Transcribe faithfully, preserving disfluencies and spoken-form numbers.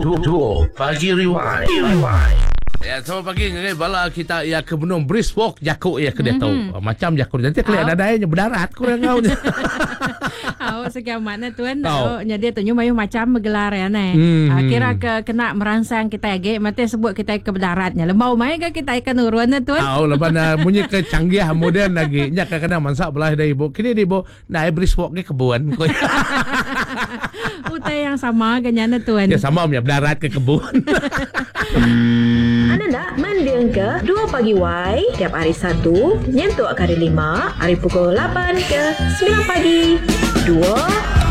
Duo Pagi Rewind. Rewind. Ya, selamat pagi. Ngai bala kita ya ke benung brisk walk jakuk ya ke dia tahu. Macam jakuk nanti kelihatan ada yang berdarat kurang kau. Awak sekian mana tuan? Tahu. Oh, jadi tu nyu mayu macam bergelar ya ne. Hmm. Ah, kira ke kena merangsang kita ge mate sebut kita ke berdaratnya. Lemau mai ke kita ikan uruan tuan? Tahu lepas na munyi ke canggih moden lagi. Nya kadang mansak belah dari ibu. Kini di ibu naik brisk walk ke kebun. Utai yang sama ganyana tuan. Ya sama punya berdarat ke kebun. Anda nak mendengar ke Dua Pagi Y tiap hari Sabtu, nyentuk hari lima, hari pukul lapan ke sembilan pagi. Dua